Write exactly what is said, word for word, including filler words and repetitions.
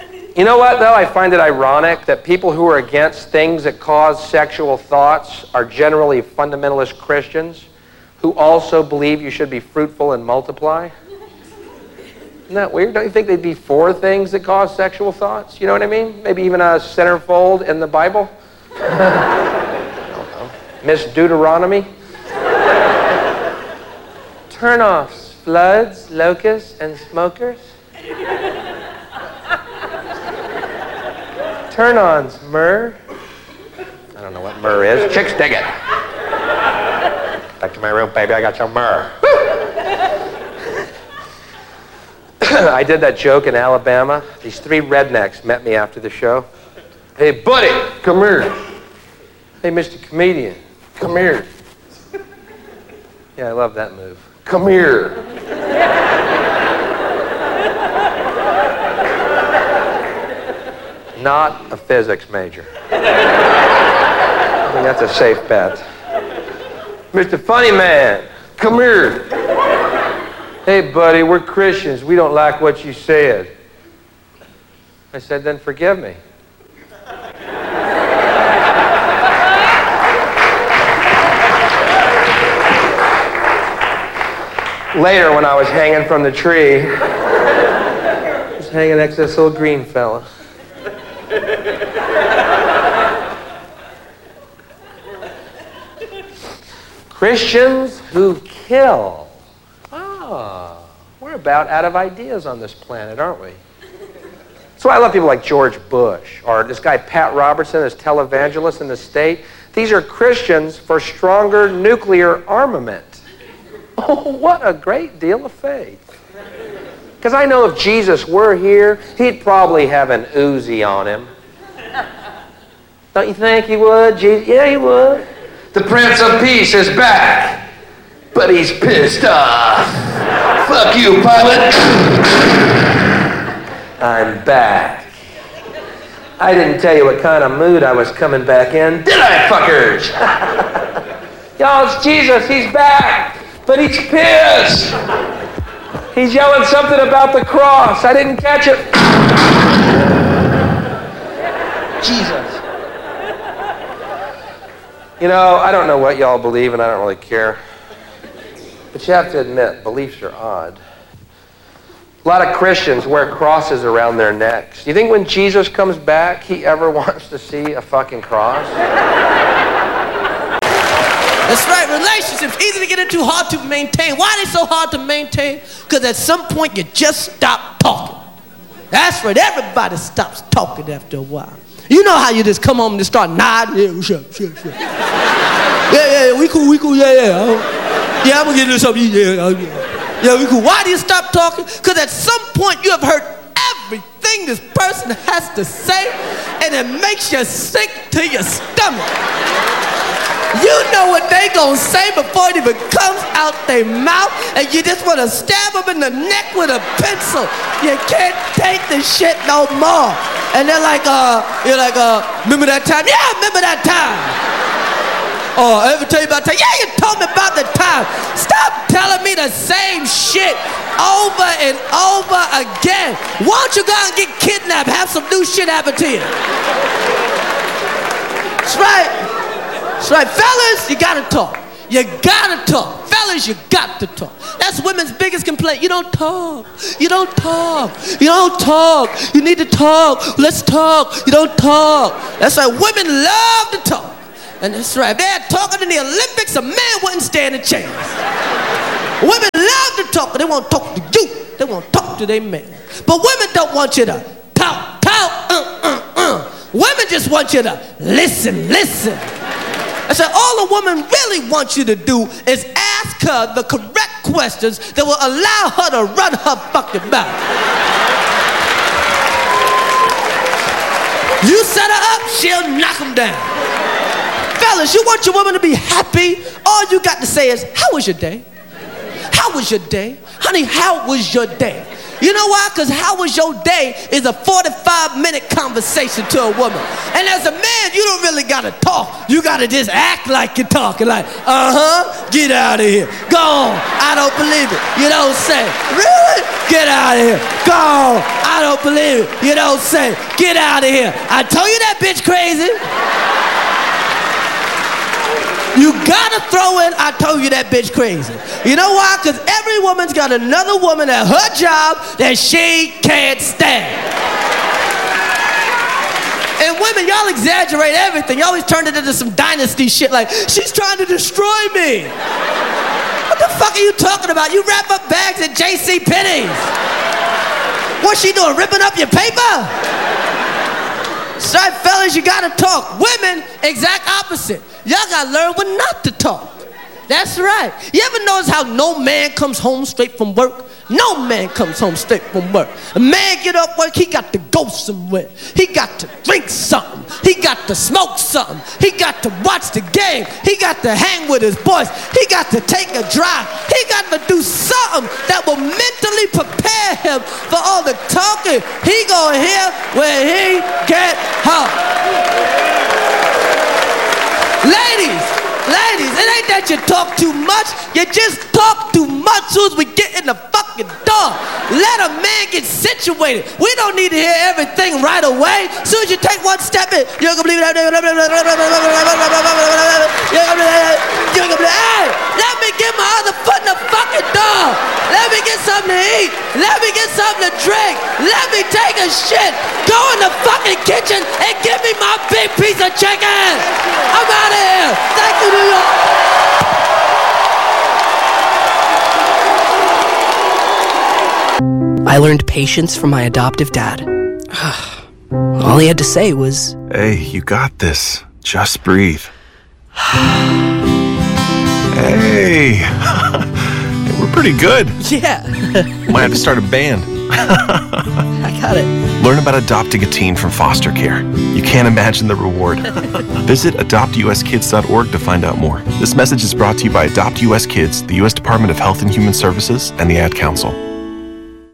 You know what, though? I find it ironic that people who are against things that cause sexual thoughts are generally fundamentalist Christians who also believe you should be fruitful and multiply. Isn't that weird? Don't you think they'd be for things that cause sexual thoughts? You know what I mean? Maybe even a centerfold in the Bible? I don't know. Miss Deuteronomy? Turn-offs, floods, locusts, and smokers? Turn-ons, myrrh. I don't know what myrrh is. Chicks dig it. Back to my room, baby. I got your myrrh. I did that joke in Alabama. These three rednecks met me after the show. Hey, buddy, come here. Hey, Mister Comedian, come here. Yeah, I love that move. Come here. Not a physics major. I think that's a safe bet. Mister Funny Man, come here. Hey, buddy, we're Christians. We don't like what you said. I said, then forgive me. Later, when I was hanging from the tree, I was hanging next to this little green fella. Christians who kill. Ah, we're about out of ideas on this planet, aren't we? That's why I love people like George Bush or this guy Pat Robertson, this televangelist in the state. These are Christians for stronger nuclear armament. Oh, what a great deal of faith. Because I know if Jesus were here, he'd probably have an Uzi on him. Don't you think he would? Jesus? Yeah, he would. The Prince of Peace is back, but he's pissed off. Fuck you, Pilate. I'm back. I didn't tell you what kind of mood I was coming back in, did I, fuckers? Y'all, it's Jesus. He's back, but he's pissed. He's yelling something about the cross. I didn't catch it. Jesus. You know, I don't know what y'all believe, and I don't really care. But you have to admit, beliefs are odd. A lot of Christians wear crosses around their necks. Do you think when Jesus comes back, he ever wants to see a fucking cross? That's right, relationships, easy to get into, hard to maintain. Why are they so hard to maintain? Because at some point you just stop talking. That's right, everybody stops talking after a while. You know how you just come home and just start nodding? Yeah, sure, sure, sure. Yeah, yeah, we cool, we cool, yeah, yeah. Oh, yeah, I'm gonna get into something, yeah, yeah. Yeah, we cool. Why do you stop talking? Because at some point you have heard everything this person has to say, and it makes you sick to your stomach. You know what they gonna say before it even comes out their mouth, and you just wanna stab them in the neck with a pencil. You can't take this shit no more. And they're like, uh, you're like, uh, remember that time? Yeah, remember that time. Oh, I ever tell you about that? Yeah, you told me about the time. Stop telling me the same shit over and over again. Why don't you go out and get kidnapped? Have some new shit happen to you. That's right. That's right. Fellas, you gotta talk. You gotta talk. Fellas, you got to talk. That's women's biggest complaint. You don't talk. You don't talk. You don't talk. You need to talk. Let's talk. You don't talk. That's right. Women love to talk. And that's right. If they had talking in the Olympics, a man wouldn't stand a chance. Women love to talk, but they won't talk to you. They won't talk to their man. But women don't want you to talk, talk, uh, uh, uh. Women just want you to listen, listen. I said, all a woman really wants you to do is ask her the correct questions that will allow her to run her fucking mouth. You set her up, she'll knock them down. Fellas, you want your woman to be happy? All you got to say is, how was your day? How was your day? Honey, how was your day? You know why? Because how was your day is a forty-five minute conversation to a woman. And as a man, you don't really got to talk. You got to just act like you're talking. Like, uh-huh, get out of here. Go on. I don't believe it. You don't say. Really? Get out of here. Go on. I don't believe it. You don't say. Get out of here. I told you that bitch crazy. You gotta throw in, I told you that bitch crazy. You know why? Because every woman's got another woman at her job that she can't stand. And women, y'all exaggerate everything. Y'all always turn it into some dynasty shit like, she's trying to destroy me. What the fuck are you talking about? You wrap up bags at J C Penney's. What's she doing, ripping up your paper? Sorry, fellas, you gotta talk. Women, exact opposite. Y'all gotta learn when not to talk. That's right. You ever notice how no man comes home straight from work? No man comes home straight from work. A man get up work, he got to go somewhere. He got to drink something. He got to smoke something. He got to watch the game. He got to hang with his boys. He got to take a drive. He got to do something that will mentally prepare him for all the talking he gonna hear when he get home. Ladies, ladies, it ain't that you talk too much, you just talk too much soon as we get in the fucking door. Let a man get situated. We don't need to hear everything right away. As soon as you take one step in, you're gonna believe that. You're gonna believe, you're gonna believe, hey, let me get my other foot in the fucking door. Let me get something to eat. Let me get something to drink. Let me take a shit. Go in the fucking kitchen and give me my big piece of chicken. I'm out of here. Thank you, New York. I learned patience from my adoptive dad. All he had to say was, "Hey, you got this. Just breathe." Hey, we're pretty good. yeah, Might have to start a band. I got it. Learn about adopting a teen from foster care. You can't imagine the reward. Visit adopt U S kids dot org to find out more. This message is brought to you by Adopt U S Kids, the U S Department of Health and Human Services, and the Ad Council.